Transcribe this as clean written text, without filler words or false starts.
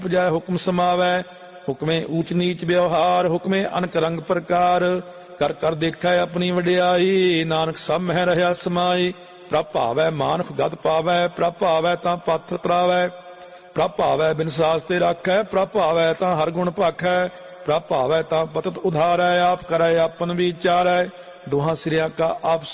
ਜੈ ਹੁਕਮ ਸਮਾਵੈ। ਹੁਕਮੇ ਊਚ ਨੀਚ ਵਿਵਹਾਰ, ਹੁਕਮੇ ਅਨਕ ਰੰਗ ਪ੍ਰਕਾਰ। ਕਰ ਕਰ ਦੇਖੈ ਆਪਣੀ ਵਡਿਆਈ, ਨਾਨਕ ਸਭ ਮਹਿ ਰਹਿਆ ਸਮਾਈ। ਪ੍ਰਭ ਭਾਵੈ ਮਾਨੁਖ ਗਤ ਪਾਵੈ, ਪ੍ਰਭ ਭਾਵੈ ਤਾਂ ਪੱਥ ਤਰਾਵੈ। ਪ੍ਰਭ ਭਾਵੈ ਬਿਨ ਸਾਸ ਤੇ ਰਾਖੈ, ਪ੍ਰਭ ਭਾਵੈ ਤਾਂ ਹਰ ਗੁਣ ਭਾਖੈ। ਪ੍ਰਭ ਭਾਵੈ ਤਾਂ ਪਤਿਤ ਉਧਾਰੈ, ਆਪ ਕਰੈ ਆਪਨ ਵਿਚਾਰੈ। ਦੋਹਾਂ ਸਿਰਿਆਂ ਕਾ ਆਪ